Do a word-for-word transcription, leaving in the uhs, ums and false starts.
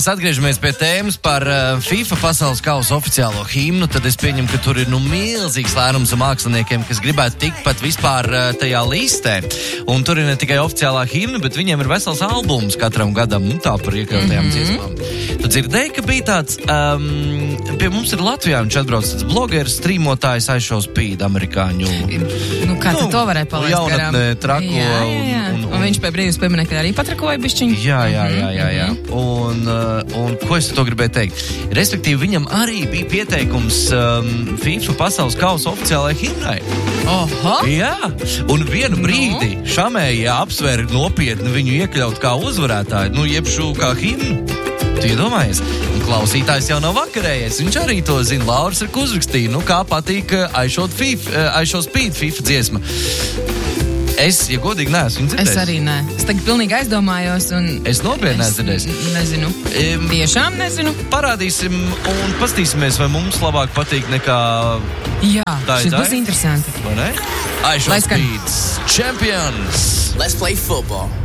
mēs atgriežamies pie tēmas par uh, FIFA pasaules kausa oficiālo himnu, tad es pieņemu, ka tur ir nu milzīgs lērums māksliniekiem, kas gribētu tikt pat vispār uh, tajā listē. Un tur ir ne tikai oficiālā himna, bet viņiem ir vesels albums katram gadam, nu tā par iekļautajām mm-hmm. dziesmām. Tu dzirdēji, ka bija tāds, um, pie mums ir Latvijā, viņš atbrauc tāds blogeris, streamotājs iShow Speed, amerikāņu. Nu, kā nu, to varēja palaist garām? Jaunatnē, trako. Jā, jā, jā. Un, un, un, un viņš pie brīvas pieminekļa arī patrakoja bišķiņu. Jā, jā, jā, jā, jā. Un, uh, un ko es to gribēju teikt? Respektīvi, viņam arī bija pieteikums um, FIFA pasaules kausa oficiālajai himnai. Oho! Jā, un vienu brīdi no. Šamēji apsver nopietni viņu iekļaut kā uzvarētāju, nu jebšu kā himnu. Tu iedomājies? Un klausītājs jau nav vakarējies. Viņš arī to zina. Lauris ir uzrakstīja, nu kā patīk iShow Speed FIFA dziesma. Es, ja godīgi, neesmu dzirdējis. Es arī ne. Es tagad pilnīgi aizdomājos un... Es nopietni neesmu dzirdējis. Nezinu. Um, Tiešām nezinu. Parādīsim un pastīsimies, vai mums labāk patīk nekā... Jā, tā, šis tā, būs interesanti. Vai ne? iShow Speed Champions. Let's play football.